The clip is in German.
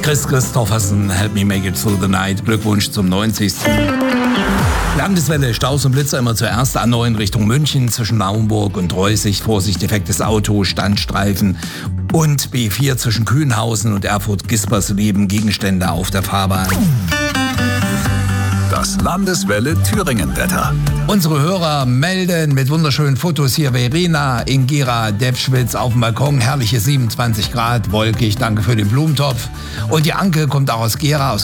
Chris Christoffersen, Help Me Make It Through the Night. Glückwunsch zum 90. Landeswelle, Staus und Blitzer immer zuerst A9 Richtung München zwischen Naumburg und Reußig. Vorsicht, defektes Auto, Standstreifen. Und B4 zwischen Kühnhausen und Erfurt-Gispersleben, Gegenstände auf der Fahrbahn. Das Landeswelle Thüringen-Wetter. Unsere Hörer melden mit wunderschönen Fotos hier. Verena in Gera, Deppschwitz auf dem Balkon, herrliche 27 Grad, wolkig, danke für den Blumentopf. Und die Anke kommt auch aus Gera, aus